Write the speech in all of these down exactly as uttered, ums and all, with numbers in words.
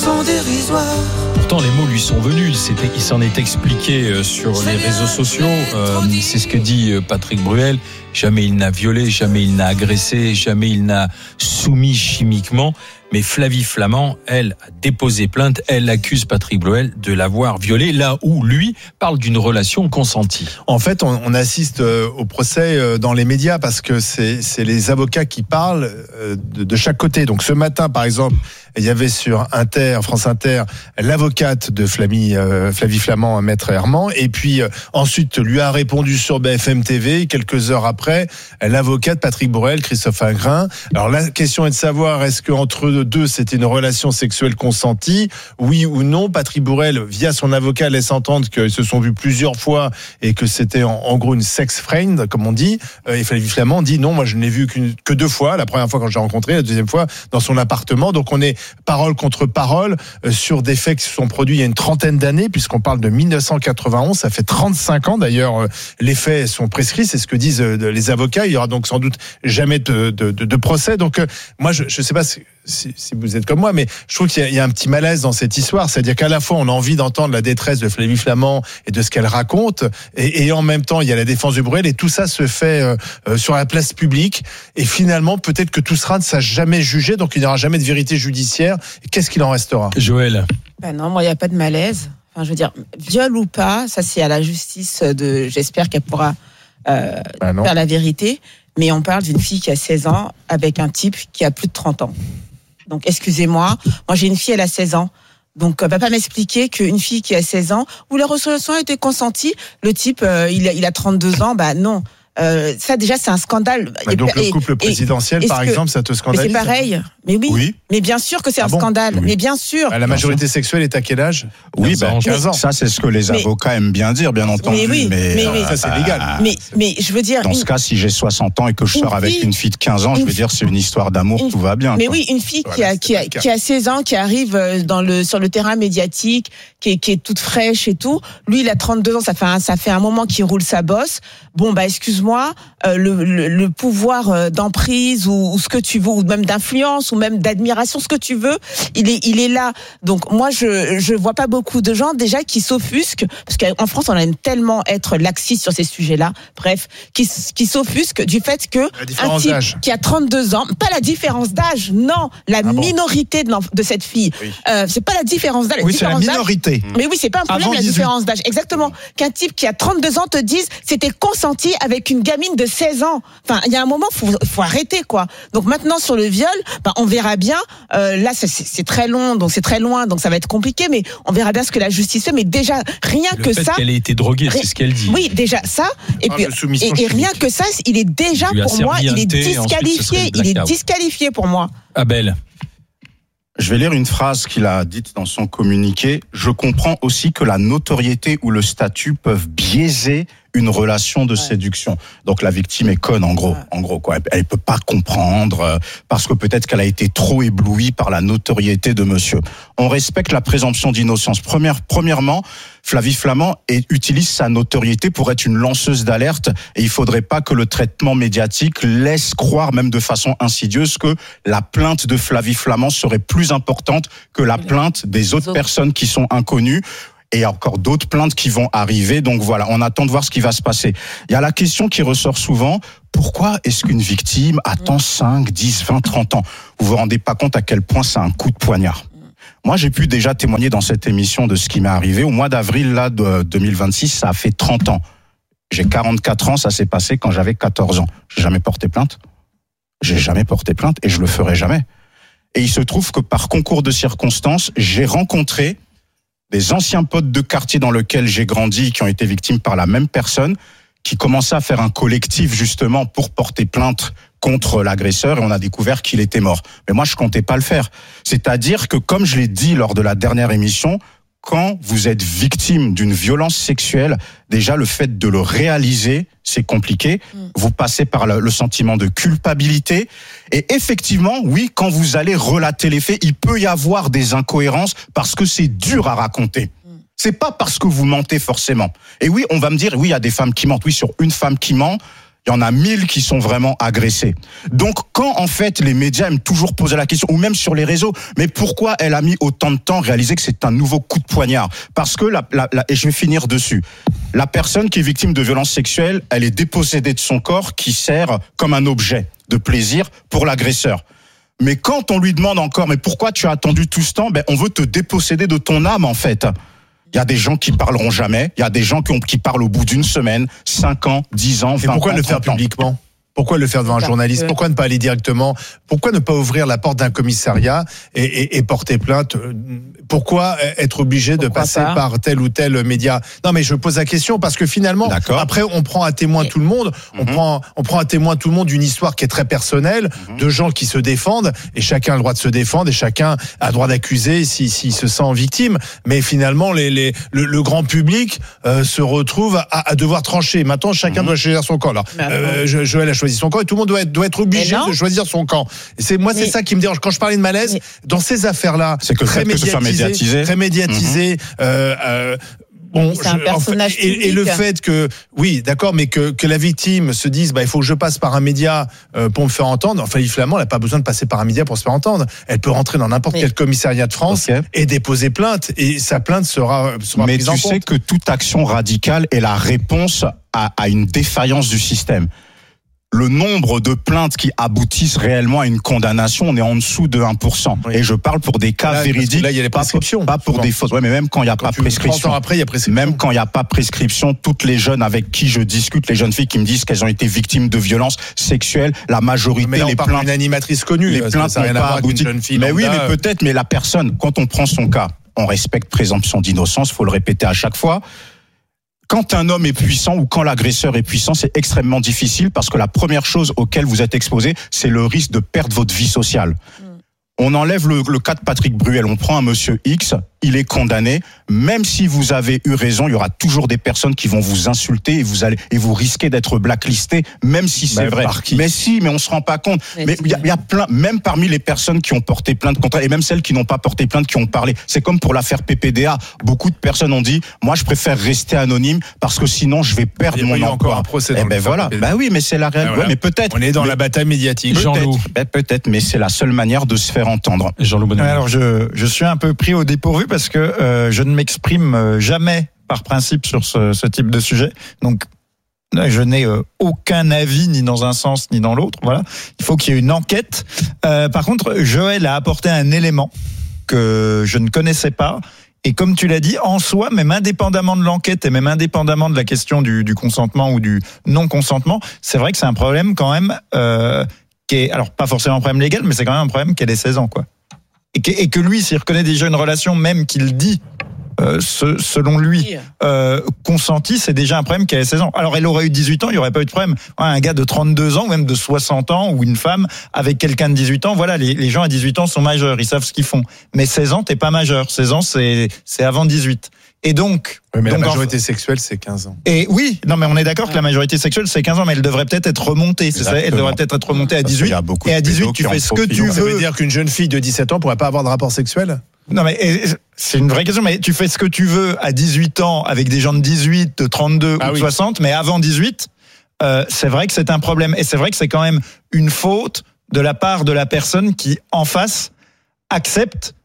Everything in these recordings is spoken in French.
sont dérisoires. Pourtant, les mots lui sont venus. Il, s'était, il s'en est expliqué sur les réseaux sociaux. Euh, c'est ce que dit Patrick Bruel. Jamais il n'a violé, jamais il n'a agressé, jamais il n'a soumis chimiquement. Mais Flavie Flament, elle, a déposé plainte. Elle accuse Patrick Bruel de l'avoir violé, là où lui parle d'une relation consentie. En fait, on, on assiste au procès dans les médias parce que c'est, c'est les avocats qui parlent de, de chaque côté. Donc ce matin, par exemple, il y avait sur Inter, France Inter, l'avocate de Flavie, euh, Flavie Flament, Maître Herman, et puis euh, ensuite lui a répondu sur B F M T V, quelques heures après, l'avocate Patrick Bruel, Christophe Ingrin. Alors la question est de savoir, est-ce qu'entre eux deux, c'était une relation sexuelle consentie, oui ou non. Patrick Bruel, via son avocat, laisse entendre qu'ils se sont vus plusieurs fois et que c'était en, en gros une sex friend, comme on dit, et Flavie Flament dit non, moi je n'ai vu qu'une, que deux fois, la première fois quand je l'ai rencontré, la deuxième fois dans son appartement. Donc on est parole contre parole euh, sur des faits qui se sont produits il y a une trentaine d'années, puisqu'on parle de dix-neuf cent quatre-vingt-onze, ça fait trente-cinq ans d'ailleurs, euh, les faits sont prescrits, c'est ce que disent euh, les avocats. Il y aura donc sans doute jamais de, de, de, de procès. Donc euh, moi je ne sais pas si, si, si vous êtes comme moi, mais je trouve qu'il y a, il y a un petit malaise dans cette histoire, c'est-à-dire qu'à la fois on a envie d'entendre la détresse de Flavie Flament et de ce qu'elle raconte, et, et en même temps il y a la défense de Bruel, et tout ça se fait euh, euh, sur la place publique, et finalement peut-être que tout sera ne sera jamais jugé, donc il n'y aura jamais de vérité judiciaire. Qu'est-ce qu'il en restera ? Joël ? Ben non, moi il n'y a pas de malaise. Enfin, je veux dire, viol ou pas, ça c'est à la justice de. J'espère qu'elle pourra euh, ben faire la vérité. Mais on parle d'une fille qui a seize ans avec un type qui a plus de trente ans. Donc excusez-moi, moi j'ai une fille, elle a seize ans. Donc va pas m'expliquer qu'une fille qui a seize ans, où la relation a été consentie, le type euh, il, a, il a trente-deux ans, bah non. Euh, ça déjà c'est un scandale. Bah donc et, le couple présidentiel et, par exemple, ça te scandalise ? Mais c'est pareil. Mais oui. oui. Mais bien sûr que c'est ah un bon scandale. Oui. Mais bien sûr. La majorité sexuelle est à quel âge ? Oui, ben quinze ans. Ça c'est ce que les mais, avocats aiment bien dire, bien entendu. Mais oui. Mais, mais, euh, mais ça c'est légal. Euh, mais mais je veux dire. Dans une, ce cas, si j'ai soixante ans et que je sors avec une fille de quinze ans, je veux dire c'est une histoire d'amour, une, tout va bien. Mais quoi. oui, une fille voilà, qui a qui a qui a seize ans, qui arrive dans le sur le terrain médiatique, qui est qui est toute fraîche et tout. Lui, il a trente-deux ans. Ça fait un, ça fait un moment qu'il roule sa bosse. Bon bah excuse-moi. Euh, Le, le, le pouvoir d'emprise ou, ou ce que tu veux, ou même d'influence ou même d'admiration, ce que tu veux, il est, il est là. Donc moi, je je vois pas beaucoup de gens déjà qui s'offusquent, parce qu'en France, on aime tellement être laxiste sur ces sujets-là. Bref, qui qui s'offusquent du fait que un type d'âge. Qui a trente-deux ans, pas la différence d'âge, non, la ah minorité bon. de, de cette fille. Oui. Euh, c'est pas la différence d'âge. Oui, la c'est la minorité. D'âge. Mais oui, c'est pas un problème. Avant la dix-huit différence d'âge. Exactement. Qu'un type qui a trente-deux ans te dise c'était consenti avec une gamine de seize ans. Enfin, il y a un moment, faut, faut arrêter, quoi. Donc maintenant, sur le viol, ben, on verra bien. Euh, là, c'est, c'est très long, donc c'est très loin, donc ça va être compliqué, mais on verra bien ce que la justice fait. Mais déjà, rien le que fait ça. qu'elle ait été droguée, c'est ce qu'elle dit. Oui, déjà ça. Et puis, et, et rien que ça, il est déjà pour moi, il est disqualifié. Il est disqualifié pour moi. Abel. Je vais lire une phrase qu'il a dite dans son communiqué. Je comprends aussi que la notoriété ou le statut peuvent biaiser une relation de ouais. séduction. Donc la victime est conne en gros, ouais. en gros quoi. Elle peut pas comprendre euh, parce que peut-être qu'elle a été trop éblouie par la notoriété de monsieur. On respecte la présomption d'innocence. Première, premièrement, Flavie Flament et utilise sa notoriété pour être une lanceuse d'alerte, et il faudrait pas que le traitement médiatique laisse croire, même de façon insidieuse, que la plainte de Flavie Flament serait plus importante que la plainte des autres personnes qui sont inconnues. Et il y a encore d'autres plaintes qui vont arriver. Donc voilà, on attend de voir ce qui va se passer. Il y a la question qui ressort souvent. Pourquoi est-ce qu'une victime attend cinq, dix, vingt, trente ans ? Vous vous rendez pas compte à quel point c'est un coup de poignard. Moi, j'ai pu déjà témoigner dans cette émission de ce qui m'est arrivé. Au mois d'avril là, de deux mille vingt-six, ça a fait trente ans. J'ai quarante-quatre ans, ça s'est passé quand j'avais quatorze ans. J'ai jamais porté plainte. J'ai jamais porté plainte et je le ferai jamais. Et il se trouve que par concours de circonstances, j'ai rencontré des anciens potes de quartier dans lequel j'ai grandi, qui ont été victimes par la même personne, qui commençaient à faire un collectif justement pour porter plainte contre l'agresseur, et on a découvert qu'il était mort. Mais moi, je comptais pas le faire. C'est-à-dire que, comme je l'ai dit lors de la dernière émission, quand vous êtes victime d'une violence sexuelle, déjà le fait de le réaliser, c'est compliqué. Mm. Vous passez par le, le sentiment de culpabilité. Et effectivement, oui, quand vous allez relater les faits, il peut y avoir des incohérences parce que c'est dur à raconter. Mm. C'est pas parce que vous mentez forcément. Et oui, on va me dire, oui, il y a des femmes qui mentent. Oui, sur une femme qui ment, il y en a mille qui sont vraiment agressés. Donc, quand en fait les médias aiment toujours poser la question, ou même sur les réseaux, mais pourquoi elle a mis autant de temps à réaliser que c'est un nouveau coup de poignard ? Parce que, la, la, la, et je vais finir dessus, la personne qui est victime de violences sexuelles, elle est dépossédée de son corps qui sert comme un objet de plaisir pour l'agresseur. Mais quand on lui demande encore, mais pourquoi tu as attendu tout ce temps ? Ben, on veut te déposséder de ton âme, en fait. Il y a des gens qui parleront jamais. Il y a des gens qui, ont, qui parlent au bout d'une semaine, cinq ans, dix ans, vingt ans. Et pourquoi le faire publiquement ? Pourquoi le faire devant un journaliste ? Pourquoi ne pas aller directement ? Pourquoi ne pas ouvrir la porte d'un commissariat et, et, et porter plainte ? Pourquoi être obligé de pourquoi passer pas par tel ou tel média ? Non, mais je pose la question parce que finalement, D'accord. après, on prend à témoin tout le monde. On mm-hmm. prend, on prend à témoin tout le monde d'une histoire qui est très personnelle, mm-hmm. de gens qui se défendent et chacun a le droit de se défendre et chacun a le droit d'accuser s'il si, si se sent victime. Mais finalement, les, les, le, le grand public euh, se retrouve à, à devoir trancher. Maintenant, chacun mm-hmm. doit choisir son camp. Alors, euh, je, Joël a choisi son camp et tout le monde doit être, doit être obligé de choisir son camp. Et c'est, moi, c'est mais, ça qui me dérange. Quand je parlais de malaise, mais, dans ces affaires-là, c'est que très médiatisé, médiatisé, très médiatisé, mm-hmm. euh, euh, bon, c'est un je, personnage enfin, et, et le fait que, oui, d'accord, mais que, que la victime se dise, bah, il faut que je passe par un média euh, pour me faire entendre. Enfin, Flamand, elle n'a pas besoin de passer par un média pour se faire entendre. Elle peut rentrer dans n'importe mais, quel commissariat de France okay. et déposer plainte, et sa plainte sera, sera mais prise en compte. Mais tu sais que toute action radicale est la réponse à, à une défaillance du système. Le nombre de plaintes qui aboutissent réellement à une condamnation, on est en dessous de un pour cent. Oui. Et je parle pour des cas là, véridiques. Là, il y a les prescriptions. Pas pour, pas pour des fausses. Ouais, mais même quand il n'y a quand pas prescription. trente ans après, il y a prescription. Même quand il n'y a pas prescription, toutes les jeunes avec qui je discute, les jeunes filles qui me disent qu'elles ont été victimes de violences sexuelles, la majorité, mais là, on les parle plaintes. D'une animatrice connue. Les plaintes n'ont pas abouti. Mais oui, mais peut-être, mais la personne, quand on prend son cas, on respecte présomption d'innocence, faut le répéter à chaque fois. Quand un homme est puissant ou quand l'agresseur est puissant, c'est extrêmement difficile parce que la première chose auquel vous êtes exposé, c'est le risque de perdre votre vie sociale. Mm. On enlève le, le cas de Patrick Bruel, on prend un monsieur X, il est condamné. Même si vous avez eu raison, il y aura toujours des personnes qui vont vous insulter et vous allez et vous risquez d'être blacklisté, même si c'est bah, vrai. Mais si, mais on se rend pas compte. Mais il y a, y a plein, même parmi les personnes qui ont porté plainte contre elle, et même celles qui n'ont pas porté plainte, qui ont parlé. C'est comme pour l'affaire P P D A. Beaucoup de personnes ont dit, moi, je préfère rester anonyme parce que sinon, je vais perdre mon emploi. Encore un procès. Eh ben voilà. Bah oui, mais c'est la réalité. Ah, voilà. Ouais, mais peut-être. On est dans mais, la bataille médiatique. Jean-Loup. Ben, peut-être, mais c'est la seule manière de se faire entendre. Jean-Loup Bonhomme. Alors, je, je suis un peu pris au dépourvu parce que euh, je ne m'exprime jamais par principe sur ce, ce type de sujet. Donc, je n'ai euh, aucun avis ni dans un sens ni dans l'autre. Voilà. Il faut qu'il y ait une enquête. Euh, par contre, Joël a apporté un élément que je ne connaissais pas. Et comme tu l'as dit, en soi, même indépendamment de l'enquête et même indépendamment de la question du, du consentement ou du non-consentement, c'est vrai que c'est un problème quand même euh, qui est, alors pas forcément un problème légal, mais c'est quand même un problème qu'elle ait seize ans, quoi. Et que, et que lui, s'il reconnaît déjà une relation, même qu'il dit, euh, ce, selon lui, euh, consenti, c'est déjà un problème qu'elle ait seize ans. Alors, elle aurait eu dix-huit ans, il n'y aurait pas eu de problème. Un gars de trente-deux ans, ou même de soixante ans, ou une femme avec quelqu'un de dix-huit ans, voilà, les, les gens à dix-huit ans sont majeurs, ils savent ce qu'ils font. Mais seize ans, t'es pas majeur. seize ans, c'est, c'est avant dix-huit. Et donc, oui, mais donc la majorité en... sexuelle, c'est quinze ans. Et oui, non, mais on est d'accord que la majorité sexuelle, c'est quinze ans, mais elle devrait peut-être être remontée, c'est ça. Elle devrait peut-être être remontée à dix-huit. Et à dix-huit, tu fais ce que tu veux. Ça veut dire qu'une jeune fille de dix-sept ans pourrait pas avoir de rapport sexuel? Non, mais c'est une vraie question, mais tu fais ce que tu veux à dix-huit ans avec des gens de dix-huit, de trente-deux ah ou de oui. soixante, mais avant dix-huit, euh, c'est vrai que c'est un problème. Et c'est vrai que c'est quand même une faute de la part de la personne qui, en face, accepte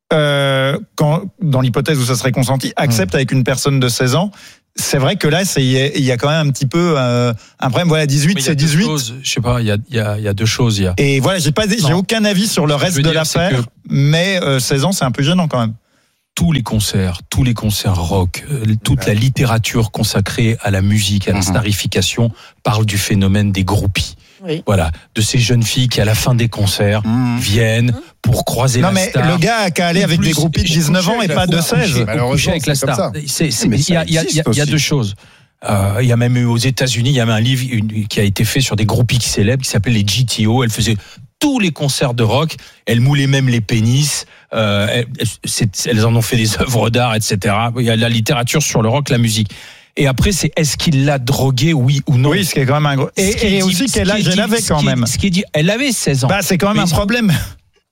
Euh, quand, dans l'hypothèse où ça serait consenti, accepte mmh. avec une personne de seize ans. C'est vrai que là, il y, y a quand même un petit peu euh, un problème. Voilà, dix-huit, c'est dix-huit. Choses, je sais pas, il y a, y, a, y a deux choses. Y a... Et voilà, j'ai pas, j'ai aucun avis sur le reste de l'affaire, que... mais euh, seize ans, c'est un peu gênant quand même. Tous les concerts, tous les concerts rock, toute ouais. la littérature consacrée à la musique, à la mmh. starification, parle du phénomène des groupies. Oui. Voilà, de ces jeunes filles qui à la fin des concerts mmh. viennent mmh. pour croiser non, la mais star. Le gars a qu'à aller avec des groupies de dix-neuf ans et pas de seize. Coucher avec la star. C'est, c'est, il y a, il y a, il y a, il y a deux choses. Euh, il y a même eu aux États-Unis, il y avait un livre une, qui a été fait sur des groupies célèbres qui s'appelait les G T O. Elle faisait tous les concerts de rock, elles moulaient même les pénis, euh, elles, elles en ont fait des œuvres d'art, et cetera. Il y a la littérature sur le rock, la musique. Et après, c'est est-ce qu'il l'a droguée, oui ou non? Oui, ce qui est quand même un gros. Et, et dit, aussi quel âge elle avait quand ce même. Ce qui est dit, elle avait seize ans. Bah, c'est quand même mais un problème.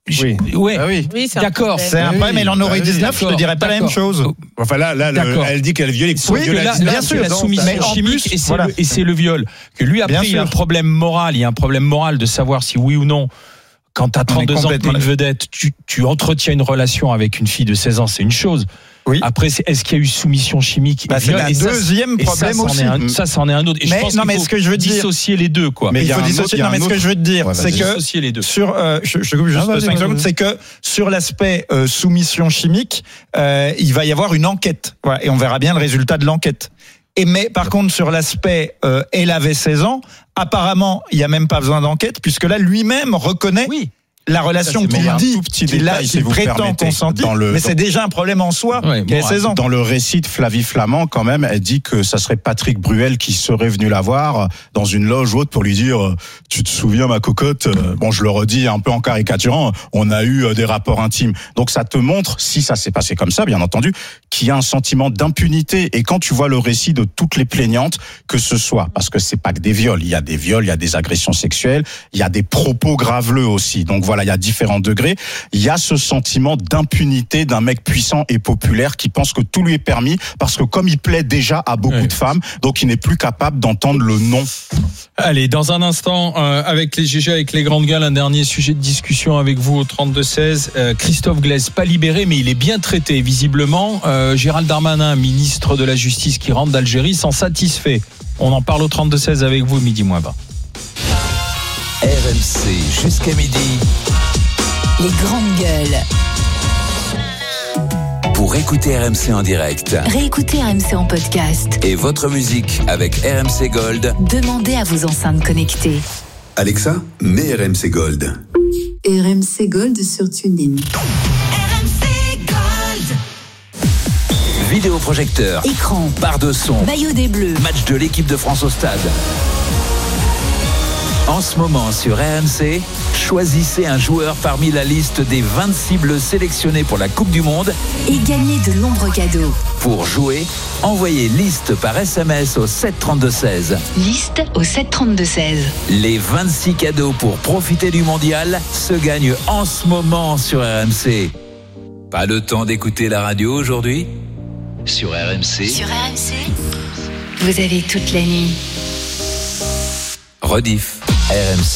Oui. Ouais. Ah oui. Oui, c'est un D'accord. problème. C'est un Oui, problème, elle en aurait bah oui, dix-neuf, je te dirais pas la même chose. Enfin là, là, le- D'accord. elle dit qu'elle viole. et Sauf que que viole là, à dix-neuf, là, c'est la non, soumission mais en chimique plus, et c'est voilà. le, et c'est le viol. Que lui, après, Bien il a un sûr. problème moral. Il y a un problème moral de savoir si oui ou non, quand tu as trente-deux ans, que tu es complètement- une vedette, tu, tu entretiens une relation avec une fille de seize ans, c'est une chose. Oui. Après, c'est, est-ce qu'il y a eu soumission chimique Bah, et c'est viol un Et ça, deuxième et ça, problème c'en aussi. est un- ça, c'en est un autre. Et Mais- je pense non, qu'il mais faut ce que je veux dire- dissocier les deux, quoi. Mais il il y a faut un autre- dissocier. il y a Non, mais un ce que autre- je veux te dire, Ouais, c'est vas-y. que Dissocier les deux. sur, euh, je, je coupe juste Ah, vas-y, cinq vas-y, secondes, vas-y. c'est que sur l'aspect euh, soumission chimique, euh, il va y avoir une enquête, voilà, et on verra bien le résultat de l'enquête. Et mais par contre sur l'aspect, euh, elle avait seize ans, apparemment il y a même pas besoin d'enquête puisque là lui-même reconnaît. Oui. La relation Mais il y qu'il a un dit, tout petit qu'il a- détail, si qu'il vous prétend permettez, consentir, dans le- mais c'est déjà un problème en soi, Ouais, qu'elle a bon, seize ans. Dans le récit de Flavie Flamand, quand même, elle dit que ça serait Patrick Bruel qui serait venu la voir dans une loge ou autre pour lui dire euh, « Tu te souviens, ma cocotte ?» Bon, je le redis un peu en caricaturant, on a eu euh, des rapports intimes. Donc ça te montre, si ça s'est passé comme ça, bien entendu, qu'il y a un sentiment d'impunité. Et quand tu vois le récit de toutes les plaignantes, que ce soit, parce que c'est pas que des viols, il y a des viols, il y a des agressions sexuelles, il y a des propos graveleux aussi. Donc voilà, il y a différents degrés. Il y a ce sentiment d'impunité d'un mec puissant et populaire qui pense que tout lui est permis parce que comme il plaît déjà à beaucoup Ouais. de femmes, donc il n'est plus capable d'entendre le non. Allez, dans un instant, euh, avec les G G, avec les grandes gueules, un dernier sujet de discussion avec vous au trente-deux seize. Euh, Christophe Glaise, pas libéré, mais il est bien traité, visiblement. Euh, Gérald Darmanin, ministre de la Justice qui rentre d'Algérie, s'en satisfait. On en parle au trente-deux seize avec vous, midi moins vingt. R M C jusqu'à midi. Les grandes gueules. Pour écouter R M C en direct Réécoutez R M C en podcast. et votre musique avec R M C Gold, Demandez à vos enceintes connectées. Alexa, mets R M C Gold. R M C Gold sur TuneIn. vidéoprojecteur, Écran, barre de son, maillot des Bleus, match de l'équipe de France au stade. En ce moment sur R M C, choisissez un joueur parmi la liste des vingt-six bleus sélectionnés pour la Coupe du Monde. et gagnez de nombreux cadeaux. Pour jouer, envoyez liste par S M S au sept trente-deux seize. Liste au sept trente-deux seize. Les vingt-six cadeaux pour profiter du mondial se gagnent en ce moment sur R M C. Pas le temps d'écouter la radio aujourd'hui ? Sur R M C, Sur R M C, vous avez toute la nuit. rediff R M C.